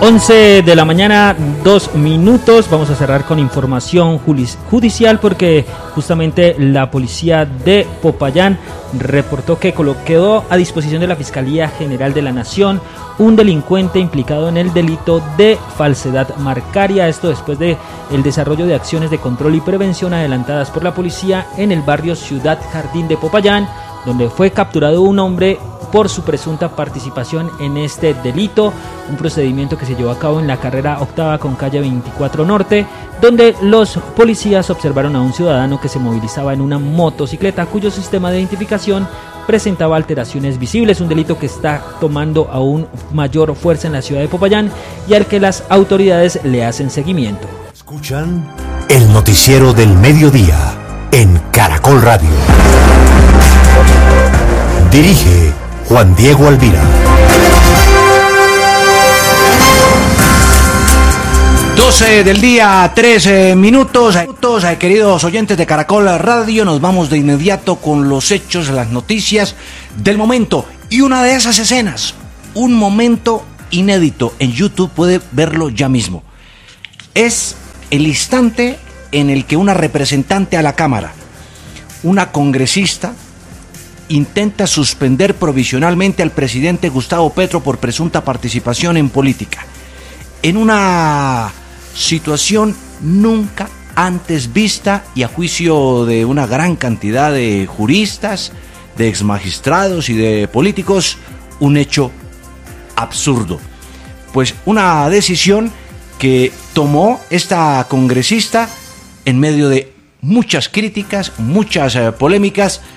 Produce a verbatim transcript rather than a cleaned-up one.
once de la mañana, dos minutos. Vamos a cerrar con información judicial porque justamente la policía de Popayán reportó que quedó a disposición de la Fiscalía General de la Nación un delincuente implicado en el delito de falsedad marcaria. Esto después de el desarrollo de acciones de control y prevención adelantadas por la policía en el barrio Ciudad Jardín de Popayán, donde fue capturado un hombre por su presunta participación en este delito, un procedimiento que se llevó a cabo en la carrera octava con calle veinticuatro Norte, donde los policías observaron a un ciudadano que se movilizaba en una motocicleta cuyo sistema de identificación presentaba alteraciones visibles, un delito que está tomando aún mayor fuerza en la ciudad de Popayán y al que las autoridades le hacen seguimiento. Escuchan el noticiero del mediodía en Caracol Radio. Dirige Juan Diego Alvira. doce del día, trece minutos. minutos. Queridos oyentes de Caracol Radio, nos vamos de inmediato con los hechos, las noticias del momento. Y una de esas escenas, un momento inédito, en YouTube puede verlo ya mismo. Es el instante en el que una representante a la Cámara, una congresista, intenta suspender provisionalmente al presidente Gustavo Petro por presunta participación en política. En una situación nunca antes vista y a juicio de una gran cantidad de juristas, de exmagistrados y de políticos, un hecho absurdo. Pues una decisión que tomó esta congresista en medio de muchas críticas, muchas eh, polémicas,